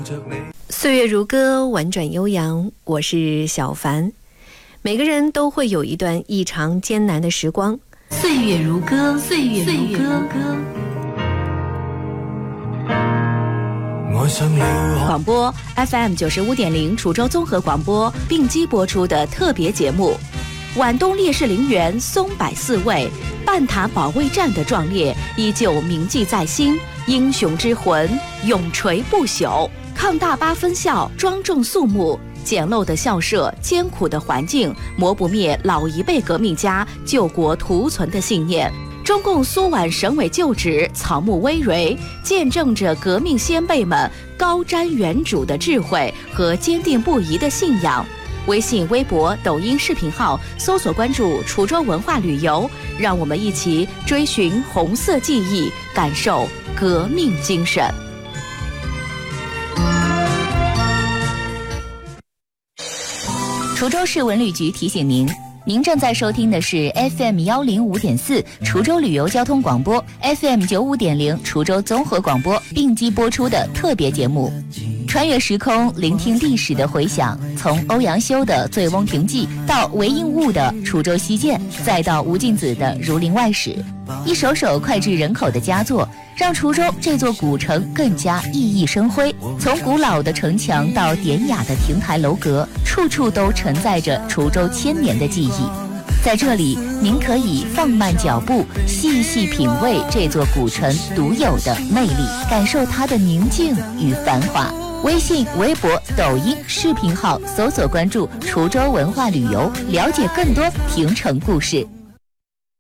岁月如歌，婉转悠扬，我是小凡。每个人都会有一段异常艰难的时光。 岁月如歌，岁月如歌。 广播 FM 95.0滁州综合广播并机播出的特别节目，皖东烈士陵园松柏4位，半塔保卫战的壮烈依旧铭记在心，英雄之魂永垂不朽。抗大8分校庄重肃穆，简陋的校舍，艰苦的环境，磨不灭老一辈革命家救国图存的信念。中共苏皖省委旧址草木葳蕤，见证着革命先辈们高瞻远瞩的智慧和坚定不移的信仰。微信、微博、抖音视频号搜索关注滁州文化旅游，让我们一起追寻红色记忆，感受革命精神。 滁州市文旅局提醒您正在收听的是 FM 105.4滁州旅游交通广播 FM 95.0滁州综合广播并机播出的特别节目，穿越时空，聆听历史的回响。从欧阳修的《醉翁亭记》到韦应物的《滁州西涧》，再到吴敬梓的《儒林外史》，一首首脍炙人口的佳作，让滁州这座古城更加熠熠生辉。从古老的城墙到典雅的亭台楼阁，处处都承载着滁州千年的记忆。在这里，您可以放慢脚步，细细品味这座古城独有的魅力，感受它的宁静与繁华。微信、微博、抖音视频号搜索关注滁州文化旅游，了解更多亭城故事。